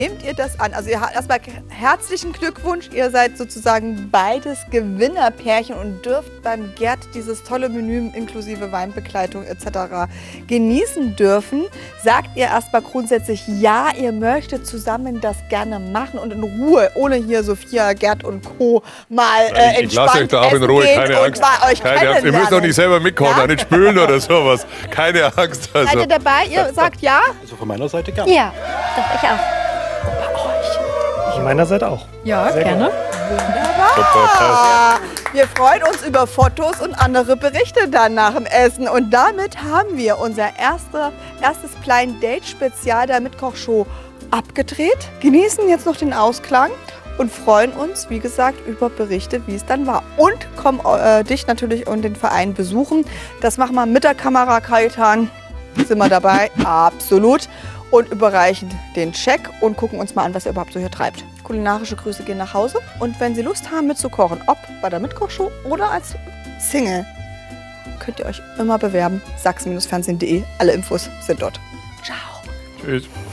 Nehmt ihr das an? Also erstmal herzlichen Glückwunsch. Ihr seid sozusagen beides Gewinnerpärchen und dürft beim Gerd dieses tolle Menü inklusive Weinbegleitung etc. genießen dürfen. Sagt ihr erstmal grundsätzlich ja, ihr möchtet zusammen das gerne machen und in Ruhe, ohne hier Sophia, Gerd und Co. mal entspannt ich lasse euch da auch in Ruhe, keine Angst. Keine Angst. Ihr müsst doch nicht selber mitkommen, ja? Nicht spülen oder sowas. Keine Angst. Also. Seid ihr dabei? Ihr sagt ja? Also von meiner Seite gerne. Ja, doch, ich auch. Von meiner Seite auch. Ja, sehr gerne. Wunderbar. Wir freuen uns über Fotos und andere Berichte dann nach dem Essen. Und damit haben wir unser erstes Blind Date Spezial der Mitkochshow abgedreht. Genießen jetzt noch den Ausklang und freuen uns, wie gesagt, über Berichte, wie es dann war. Und kommen dich natürlich und den Verein besuchen. Das machen wir mit der Kamera, Kajetan. Sind wir dabei? Absolut. Und überreichen den Check und gucken uns mal an, was er überhaupt so hier treibt. Kulinarische Grüße gehen nach Hause. Und wenn Sie Lust haben mitzukochen, ob bei der Mitkochshow oder als Single, könnt ihr euch immer bewerben. sachsen-fernsehen.de. Alle Infos sind dort. Ciao. Tschüss.